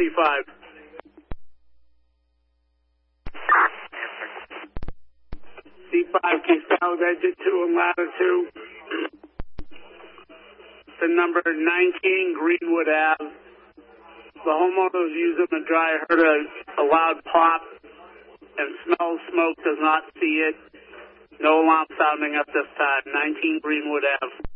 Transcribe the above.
C5. C5 keeps valid exit 2 and ladder 2. The number 19 Greenwood Ave. The homeowner was using the dryer, heard a loud pop and smells smoke, does not see it. No alarm sounding at this time. 19 Greenwood Ave.